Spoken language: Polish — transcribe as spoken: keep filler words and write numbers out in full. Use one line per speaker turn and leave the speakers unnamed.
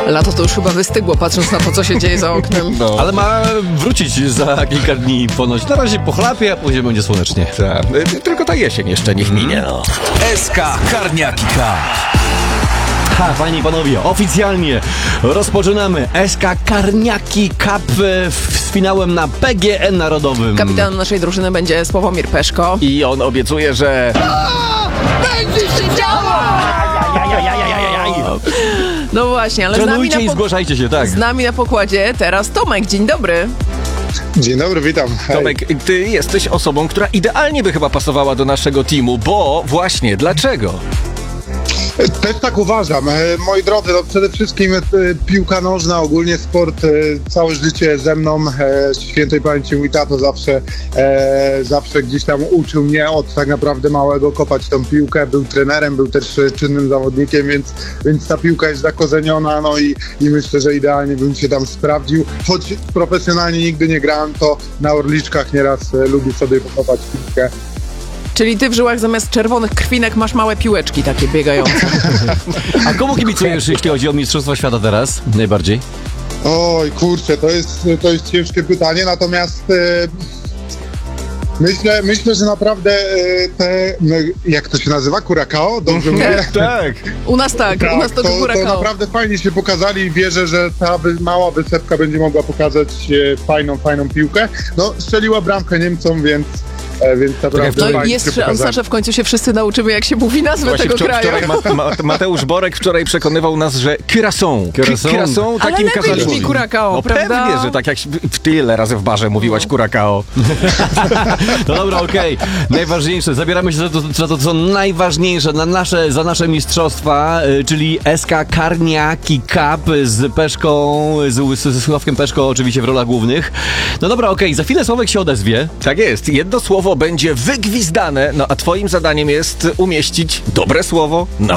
Lato to już chyba wystygło, patrząc na to, co się dzieje za oknem.
No.
Ale ma wrócić za kilka dni ponoć. Na razie pochlapie, a później będzie słonecznie.
Tak. Y, Tylko ta jesień jeszcze niech minie, no.
S K Karniaki Cup.
Ha, panie i panowie, oficjalnie rozpoczynamy S K Karniaki Cup z finałem na P G E Narodowym.
Kapitanem naszej drużyny będzie Sławomir Peszko.
I on obiecuje, że...
No właśnie, ale z nami,
Trenujcie
na
i
pok-
zgłaszajcie się, tak.
z nami na pokładzie teraz Tomek. Dzień dobry.
Dzień dobry, witam. Hej.
Tomek, ty jesteś osobą, która idealnie by chyba pasowała do naszego teamu, bo właśnie, dlaczego?
Też tak uważam. E, Moi drodzy, no przede wszystkim e, piłka nożna, ogólnie sport, e, całe życie ze mną. E, Świętej pamięci mój tato zawsze, e, zawsze gdzieś tam uczył mnie od tak naprawdę małego kopać tą piłkę. Był trenerem, był też e, czynnym zawodnikiem, więc, więc ta piłka jest zakorzeniona, no i, i myślę, że idealnie bym się tam sprawdził. Choć profesjonalnie nigdy nie grałem, to na Orliczkach nieraz e, lubię sobie pokopać piłkę.
Czyli ty w żyłach zamiast czerwonych krwinek masz małe piłeczki takie biegające.
A komu kibicujesz, jeśli chodzi o Mistrzostwa Świata teraz? Najbardziej?
Oj, kurczę, to jest, to jest ciężkie pytanie, natomiast e, myślę, myślę, że naprawdę e, te, no, jak to się nazywa, Curacao? Dobrze mówię?
Tak.
U nas tak, u nas to,
to, to
Curacao.
naprawdę fajnie się pokazali i wierzę, że ta wy, mała wysepka będzie mogła pokazać e, fajną, fajną piłkę. No, strzeliła bramkę Niemcom, więc, e, więc naprawdę
No
fajnie
i jest
się
szansa,
pokazali.
że w końcu się wszyscy nauczymy, jak się mówi nazwę
Właśnie
tego
wczor-
kraju.
wczoraj Ma- Ma- Mateusz Borek wczoraj przekonywał nas, że Curaçao.
Curaçao.
Curaçao
Ale
takim
lepiej
kazali
brzmi
mówić.
Curacao,
No
prawda?
pewnie, że tak jak w tyle razy w barze mówiłaś Curacao.
No dobra, okej. Najważniejsze, zabieramy się za to, za to, co najważniejsze na nasze, za nasze mistrzostwa, y, czyli S K Karniaki Cup z Peszką, z, z Sławkiem Peszko oczywiście w rolach głównych. No dobra, okej, za chwilę Sławek się odezwie.
Tak jest. Jedno słowo będzie wygwizdane, no a twoim zadaniem jest umieścić dobre słowo na